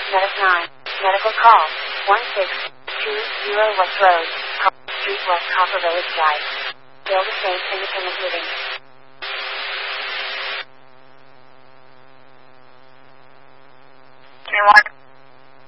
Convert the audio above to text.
Medic 9. Medical call. 1620 West Road. Street West Copper Village Drive. Build a safe, independent living. Can you walk